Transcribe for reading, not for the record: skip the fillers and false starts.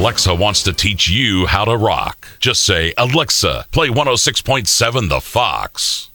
Alexa wants to teach you how to rock. Just say, Alexa, play 106.7 The Fox.